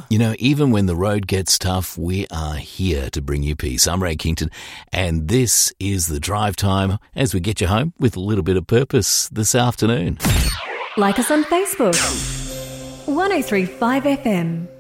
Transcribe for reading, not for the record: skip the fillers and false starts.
You know, even when the road gets tough, we are here to bring you peace. I'm Ray Kington, and this is The Drive Time as we get you home with a little bit of purpose this afternoon. Like us on Facebook. 103.5 FM.